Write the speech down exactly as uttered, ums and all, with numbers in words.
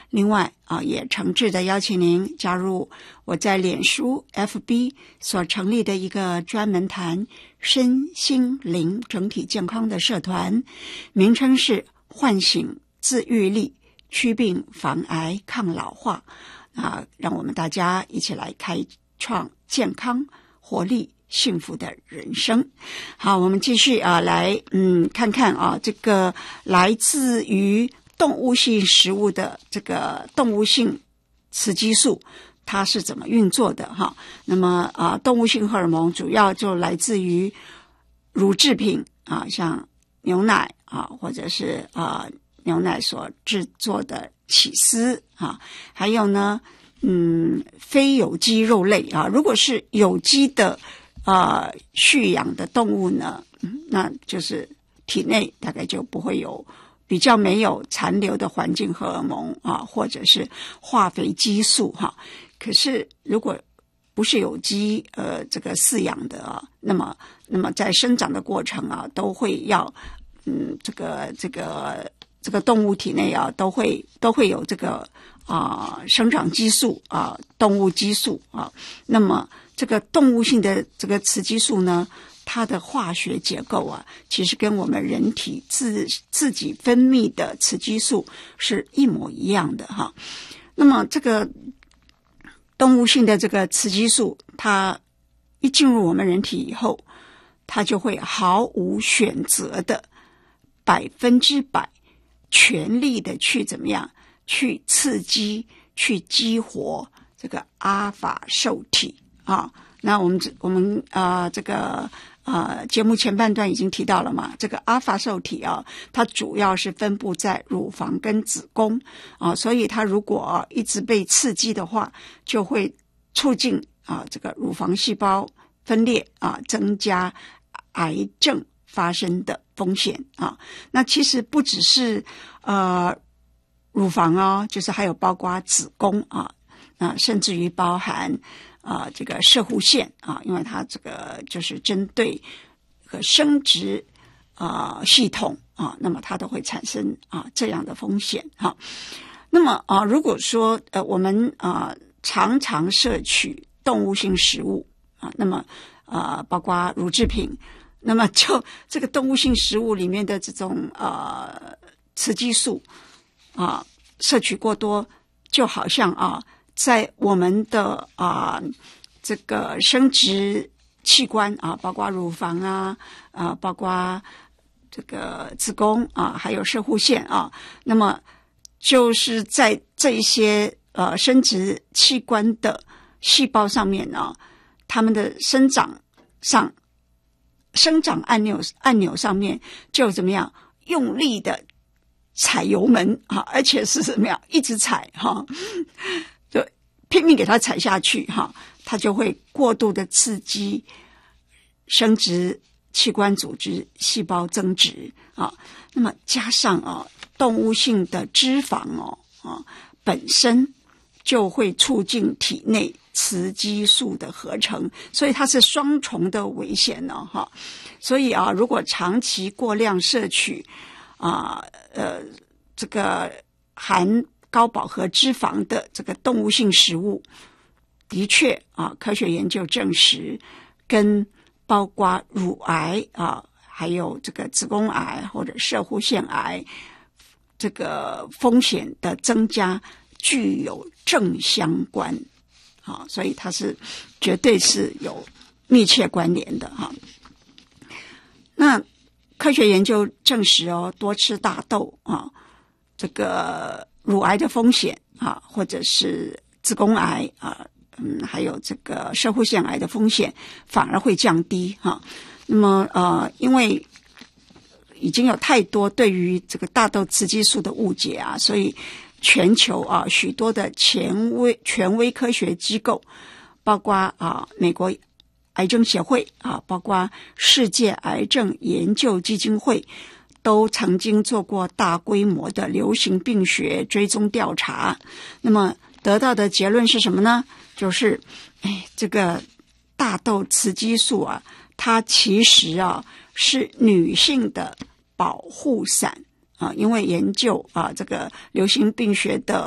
另外啊，也诚挚的邀请您加入我在脸书 F B 所成立的一个专门谈身心灵整体健康的社团，名称是唤醒自愈力，祛病防癌抗老化啊，让我们大家一起来开创健康活力幸福的人生。好，我们继续啊，来嗯看看啊，这个来自于动物性食物的这个动物性雌激素它是怎么运作的哈？那么啊，动物性荷尔蒙主要就来自于乳制品啊，像牛奶啊，或者是啊牛奶所制作的起司啊，还有呢，嗯，非有机肉类啊。如果是有机的啊畜养的动物呢，那就是体内大概就不会有。比较没有残留的环境荷尔蒙啊，或者是化肥激素哈。可是如果不是有机呃这个饲养的啊，那么那么在生长的过程啊，都会要嗯这个这个这个动物体内啊，都会都会有这个啊生长激素啊，动物激素啊。那么这个动物性的这个雌激素呢？它的化学结构啊，其实跟我们人体自自己分泌的雌激素是一模一样的哈。那么这个动物性的这个雌激素，它一进入我们人体以后，它就会毫无选择的百分之百全力的去怎么样去刺激去激活这个阿法受体啊。那我们我们啊、呃、这个呃节目前半段已经提到了嘛，这个阿法受体啊，它主要是分布在乳房跟子宫啊，所以它如果、啊、一直被刺激的话，就会促进啊这个乳房细胞分裂啊，增加癌症发生的风险啊。那其实不只是呃乳房啊，就是还有包括子宫啊，啊甚至于包含。啊、呃，这个射护腺啊，因为它这个就是针对和生殖啊、呃、系统啊，那么它都会产生啊这样的风险哈、啊。那么啊，如果说呃我们啊常常摄取动物性食物啊，那么啊包括乳制品，那么就这个动物性食物里面的这种呃雌激素啊摄取过多，就好像啊。在我们的啊、呃、这个生殖器官啊，包括乳房啊啊，包括这个子宫啊，还有射护腺啊，那么就是在这些呃生殖器官的细胞上面呢，它们的生长上生长按钮按钮上面就怎么样用力的踩油门啊，而且是怎么样一直踩哈。就拼命给它踩下去哈，它就会过度的刺激生殖器官组织细胞增殖啊。那么加上啊动物性的脂肪哦啊本身就会促进体内雌激素的合成，所以它是双重的危险呢哈。所以啊，如果长期过量摄取啊呃这个含高饱和脂肪的这个动物性食物，的确啊，科学研究证实，跟包括乳癌啊，还有这个子宫癌或者射护腺癌这个风险的增加具有正相关啊，所以它是绝对是有密切关联的哈。那科学研究证实哦，多吃大豆啊，这个乳癌的风险啊，或者是子宫癌啊，嗯，还有这个射护腺癌的风险反而会降低哈、啊。那么呃，因为已经有太多对于这个大豆雌激素的误解啊，所以全球啊许多的权威权威科学机构，包括啊美国癌症协会啊，包括世界癌症研究基金会，都曾经做过大规模的流行病学追踪调查。那么得到的结论是什么呢？就是哎，这个大豆雌激素啊，它其实啊是女性的保护伞啊，因为研究啊这个流行病学的